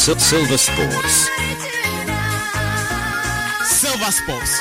Silver Sports. Silver Sports.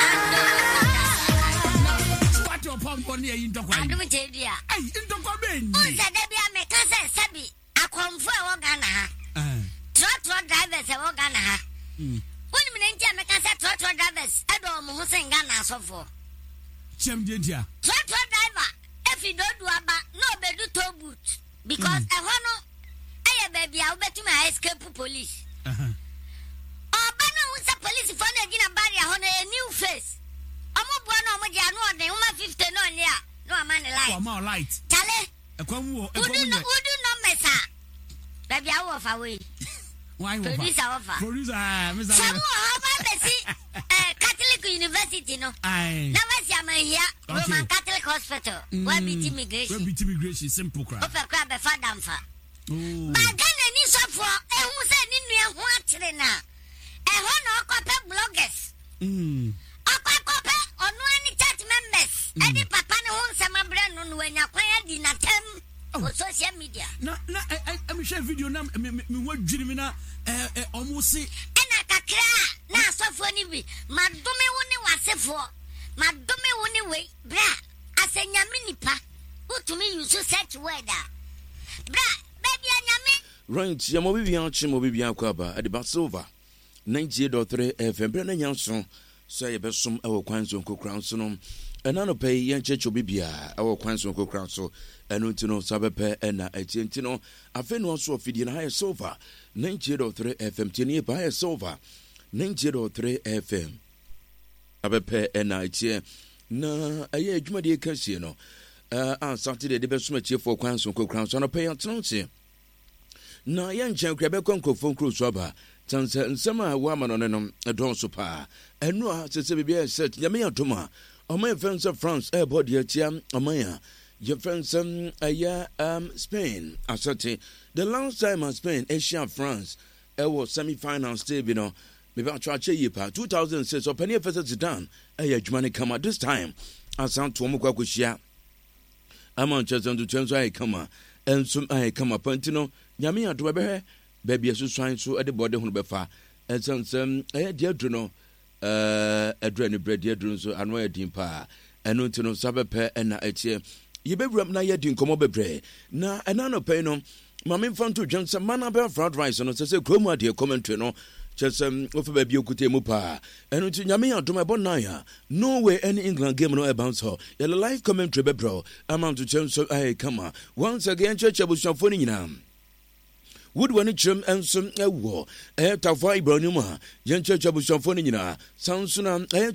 What your pump on here in the way? I don't tell you. Hey, in the comment. Who's that? They make us Sabi. I come for Ogana. Trotro drivers are Ogana. When you make us trotro drivers, I don't know who's in Ghana so for. Champion. Trotro driver, if you don't do about no better toe boot. Because I want to. Baby, I'll bet you my escape police. Oh, but no, it's a police phone again a barrier on a new face. I'm a one of my 50 no, yeah. No, I'm on the light. I'm all light. Tale, a come who do not mess up. Baby, I walk away. Why, producer offer. Producer, Miss Catholic University, no. I never see here. Roman Catholic Hospital. Where be immigration? Where be immigration? Simple crap. Open crab a fadamfa. But Ghana needs up for a who said in your watching now. A honor copper bloggers. A copper on one church members. And the papa no summer brand when you acquired in a term for social media. No, I'm sure video now. Me what Jimina almost say. And I can cry now so funny. Madame only was a for Madame only way. Bra, I say Yaminipa. Who to me you so such weather. Bra. Right, Yamobian Chimobian Quaba at the Basova 98.3 FM Brennan say Besum our Quanson Crownson and none pay Yan Checho Bibia our Quanson Crownson and Untino Sabape and Etientino a fin also feeding higher sofa 98.3 FM Tinia by a sofa 98.3 FM Abape and Itia na a year Jumadi Casino on Saturday the best match for Quanson Crownson pay on Tonsi. Na yan chen krebe konko phone crew swaba tanse nsema wa manonenom edon so pa enu a sese bibia set nyame atoma oman fense France airport ye tia oman ye fense aya Spain asate the last time Spain Asia France was semi-final stage you know me ba twa che yipa 2006 opani first Zidane aya adwumane kama this time asan to omukwa koshia Manchester to change ay kama ensum ay kama pantino nyame adoma be baby asuswan so e de body hunu befa ensem dia dru no adru ne bread dia dru so ano edin pa eno ntino sabepe na etie yebewuram na yedi nkomo bebre na enano pe no mame mfanto dwansa manabel fried rice no se kromu ade commentary no chesem ofa baby okute mu pa eno nti nyame adoma bo na ya no way any England game no e bounce ho ye live commentary bebro amount to change so ay kama once again church abusuafo ni nyina would one chum and some war a tafai bronuma yan church abusuafo ni nyina sansuna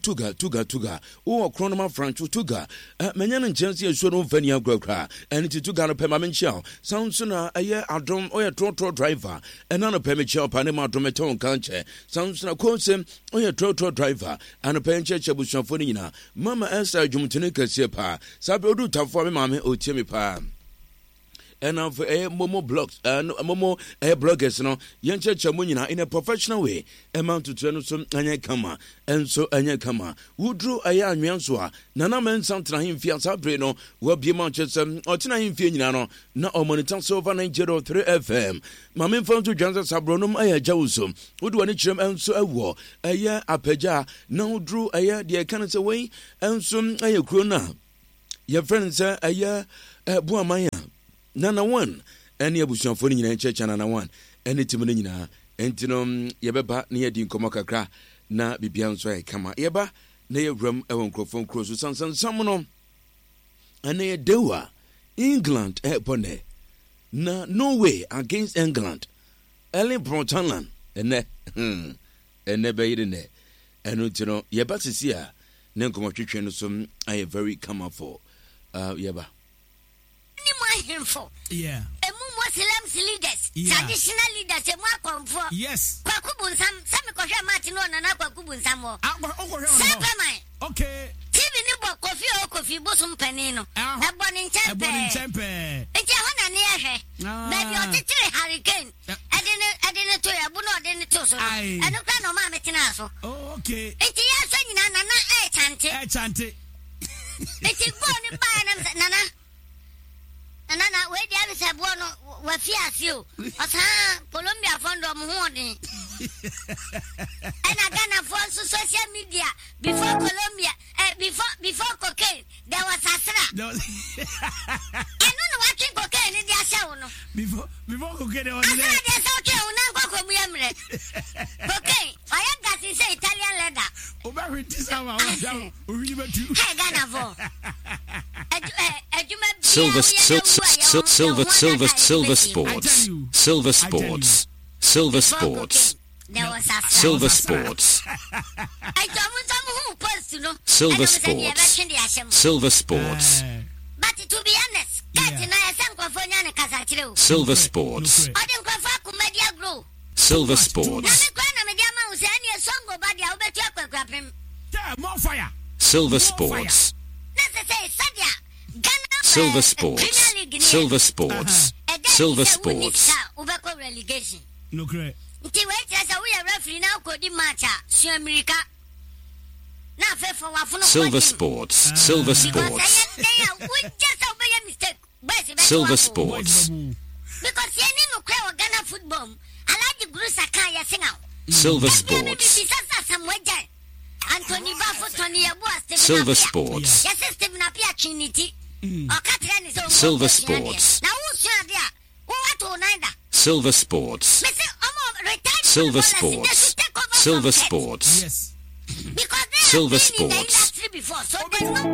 tuga o chronoma francho tuga menyan chance so no fani agrakra and to tuga no permanent show sansuna aye adom o trotro driver and none permit panema dometon kanche sansuna konsem o trotro driver and penche abusuafo ni nyina mama esa jumtene kase pa sabe odu tafo me mame o tiemi pa and of momo blogs and momo bloggers no yenche chamu nyina in a professional way amount to turn some anya kama and so anya kama wudru aya anwanso a nana men santra himfia sabre no wo bie Manchester otina himfia nyina no na o monitor silver 90.3 FM mame mfam to Jansa sabronom aya jawuso wudu ani chirem enso awo aya apaja na wudru aya de kan se we enso aya krona your friends aya buamanya Nana one, any abusuan for in church and Nana one, any Timonina, Antinom, Yabeba, near Din Comacra, na Bibian so I come Yaba, near Rum, a phone cross with someone, and near Dewa, England, Pone, no way against England, Ellen Brontalan, and never in there, and Utino, Yabasisia, Nancomatrition, some I am very come for, Yaba. Yeah. A Muslim leaders, traditional leaders, a more comfort. Yes. Kwakubun some Kosha Martin and Aquakubun Samo. Okay. TV Nibo Coffee Bosom Penino. A bonning temper. It's a honor near her. Maybe your teacher hurricane. I didn't tell you, but not in the toast. I don't know, Mamma Tinaso. Okay. It's a saying, Nana, a chanty. It's a bonny by Nana. Nana, where the others have one with fears you. Colombia found dom hooding. And I gonna for social media before Colombia, before cocaine, there was Asra. No. I don't know what cocaine in the show. Before cocaine, there was Asra, there's okay, cocaine. I am that is Italian leather. Over it is our Silver Sports. Silver Sports. Silver Sports. There was a Silver Sports. I don't know who posted, you know. Silver Sports. Silver Sports. But to be honest, Silver Sports. Silver Sports. more fire. Silver Sports. Silver Sports. Silver Sports. Silver Sports. Look right. Silver Sports. Silver Sports. Silver Sports. Because you need to play Ghana football. I like the Bruce Akaya singer. Silver Sports. Anthony Baffo, Tony Abuas, Silver Sports. Yes, Stephen Apia Trinity. Silver Sports. Now, who's there? What to neither? Silver Sports. Silver Sports. Silver Sports. Yes. Because Silver Sports. before, so there's no